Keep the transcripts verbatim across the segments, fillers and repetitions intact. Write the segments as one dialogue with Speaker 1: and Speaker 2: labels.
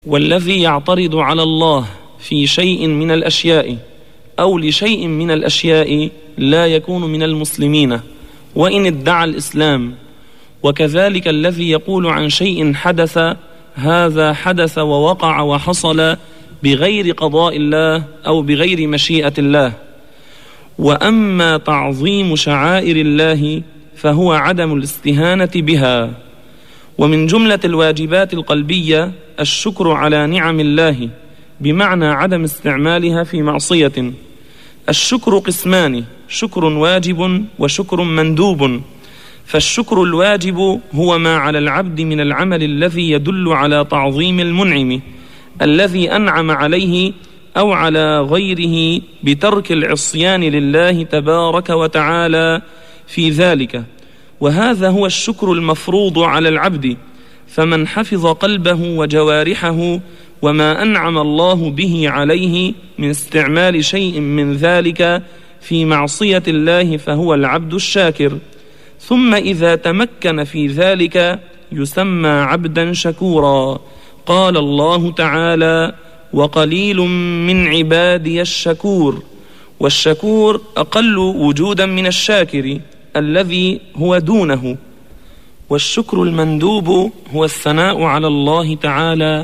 Speaker 1: والذي يعترض على الله في شيء من الأشياء أو لشيء من الأشياء لا يكون من المسلمين وإن ادعى الإسلام. وكذلك الذي يقول عن شيء حدث هذا حدث ووقع وحصل بغير قضاء الله أو بغير مشيئة الله. وأما تعظيم شعائر الله فهو عدم الاستهانة بها. ومن جملة الواجبات القلبية الشكر على نعم الله بمعنى عدم استعمالها في معصية. الشكر قسمان: شكر واجب وشكر مندوب. فالشكر الواجب هو ما على العبد من العمل الذي يدل على تعظيم المنعم الذي أنعم عليه أو على غيره بترك العصيان لله تبارك وتعالى في ذلك، وهذا هو الشكر المفروض على العبد. فمن حفظ قلبه وجوارحه وما أنعم الله به عليه من استعمال شيء من ذلك في معصية الله فهو العبد الشاكر. ثم إذا تمكن في ذلك يسمى عبدا شكورا. قال الله تعالى: وقليل من عبادي الشكور. والشكور أقل وجودا من الشاكر الذي هو دونه. والشكر المندوب هو الثناء على الله تعالى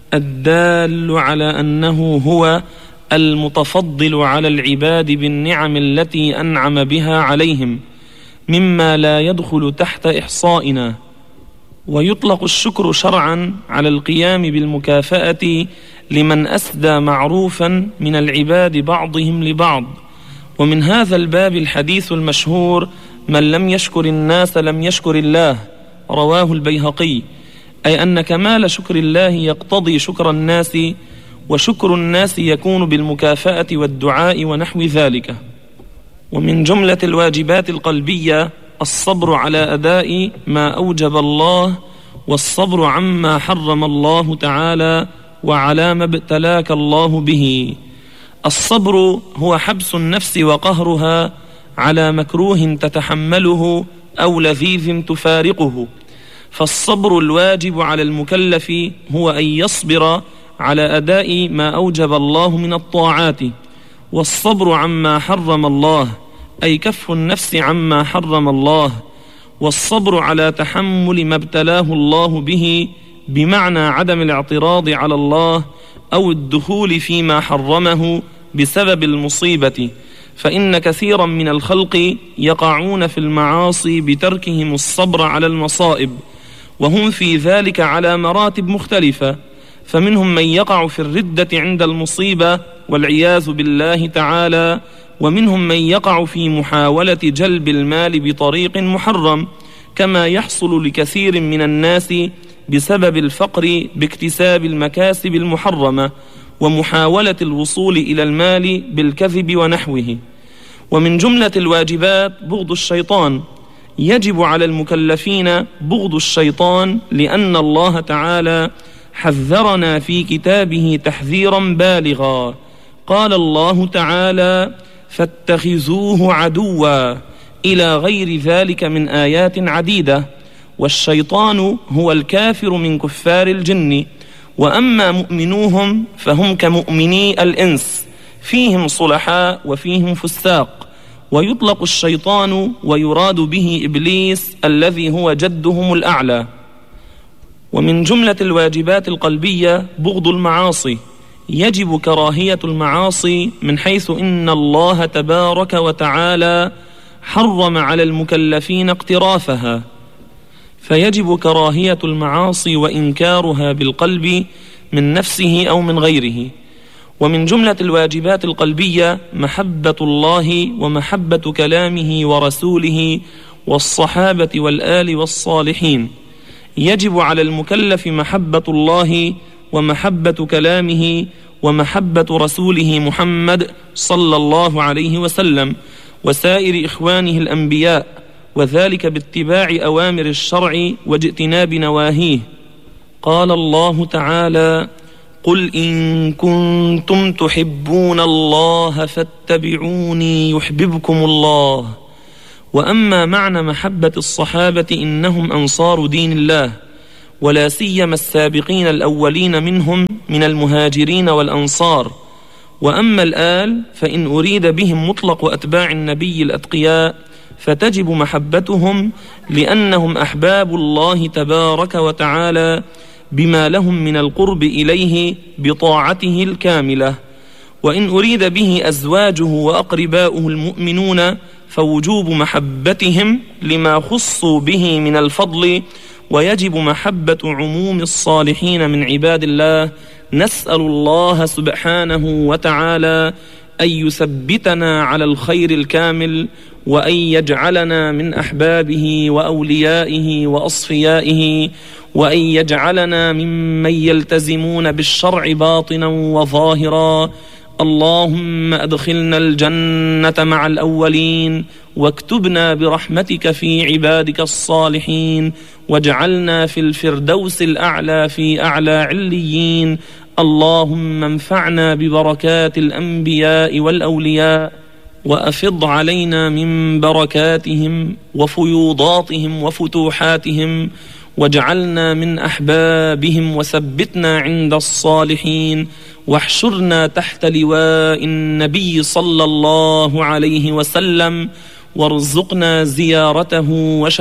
Speaker 1: الدال على أنه هو المتفضل على العباد بالنعم التي أنعم بها عليهم مما لا يدخل تحت إحصائنا. ويطلق الشكر شرعا على القيام بالمكافأة لمن أسدى معروفا من العباد بعضهم لبعض. ومن هذا الباب الحديث المشهور: من لم يشكر الناس لم يشكر الله، رواه البيهقي، أي أن كمال شكر الله يقتضي شكر الناس، وشكر الناس يكون بالمكافأة والدعاء ونحو ذلك. ومن جملة الواجبات القلبية الصبر على أداء ما أوجب الله، والصبر عما حرم الله تعالى، وعلى ما ابتلاك الله به. الصبر هو حبس النفس وقهرها على مكروه تتحمله أو لذيذ تفارقه. فالصبر الواجب على المكلف هو أن يصبر على أداء ما أوجب الله من الطاعات، والصبر عما حرم الله أي كف النفس عما حرم الله، والصبر على تحمل ما ابتلاه الله به بمعنى عدم الاعتراض على الله أو الدخول فيما حرمه بسبب المصيبة. فإن كثيرا من الخلق يقعون في المعاصي بتركهم الصبر على المصائب، وهم في ذلك على مراتب مختلفة. فمنهم من يقع في الردة عند المصيبة والعياذ بالله تعالى، ومنهم من يقع في محاولة جلب المال بطريق محرم، كما يحصل لكثير من الناس بسبب الفقر باكتساب المكاسب المحرمة ومحاولة الوصول إلى المال بالكذب ونحوه. ومن جملة الواجبات بغض الشيطان. يجب على المكلفين بغض الشيطان لأن الله تعالى حذرنا في كتابه تحذيرا بالغا. قال الله تعالى: فاتخذوه عدوا، إلى غير ذلك من آيات عديدة. والشيطان هو الكافر من كفار الجن. وأما مؤمنوهم فهم كمؤمني الإنس، فيهم صلحاء وفيهم فساق. ويطلق الشيطان ويراد به إبليس الذي هو جدهم الأعلى. ومن جملة الواجبات القلبية بغض المعاصي. يجب كراهية المعاصي من حيث إن الله تبارك وتعالى حرم على المكلفين اقترافها، فيجب كراهية المعاصي وإنكارها بالقلب من نفسه أو من غيره. ومن جملة الواجبات القلبية محبة الله ومحبة كلامه ورسوله والصحابة والآل والصالحين. يجب على المكلف محبة الله ومحبة كلامه ومحبة رسوله محمد صلى الله عليه وسلم وسائر إخوانه الأنبياء، وذلك باتباع أوامر الشرع واجتناب نواهيه. قال الله تعالى: قل إن كنتم تحبون الله فاتبعوني يحببكم الله. وأما معنى محبة الصحابة إنهم أنصار دين الله، ولا سيما السابقين الأولين منهم من المهاجرين والأنصار. وأما الآل فإن أريد بهم مطلق أتباع النبي الأتقياء فتجب محبتهم، لأنهم أحباب الله تبارك وتعالى بما لهم من القرب إليه بطاعته الكاملة. وإن أريد به أزواجه وأقرباؤه المؤمنون فوجوب محبتهم لما خصوا به من الفضل، ويجب محبة عموم الصالحين من عباد الله. نسأل الله سبحانه وتعالى أن يثبتنا على الخير الكامل، وأن يجعلنا من أحبابه وأوليائه وأصفيائه، وأن يجعلنا ممن يلتزمون بالشرع باطنا وظاهرا. اللهم أدخلنا الجنة مع الأولين، واكتبنا برحمتك في عبادك الصالحين، واجعلنا في الفردوس الأعلى في أعلى عليين. اللهم انفعنا ببركات الأنبياء والأولياء، وأفض علينا من بركاتهم وفيوضاتهم وفتوحاتهم، واجعلنا من أحبابهم، وثبتنا عند الصالحين، واحشرنا تحت لواء النبي صلى الله عليه وسلم، وارزقنا زيارته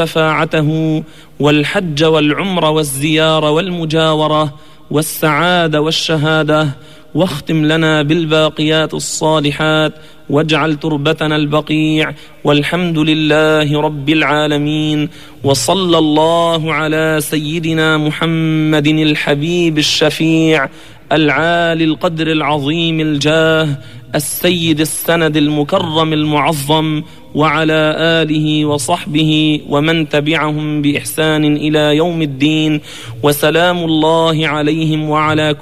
Speaker 1: وشفاعته، والحج والعمر والزيارة والمجاورة والسعادة والشهادة. واختم لنا بالباقيات الصالحات، واجعل تربتنا البقيع. والحمد لله رب العالمين، وصلى الله على سيدنا محمد الحبيب الشفيع العالي القدر العظيم الجاه، السيد السند المكرم المعظم، وعلى آله وصحبه ومن تبعهم بإحسان إلى يوم الدين. وسلام الله عليهم وعلى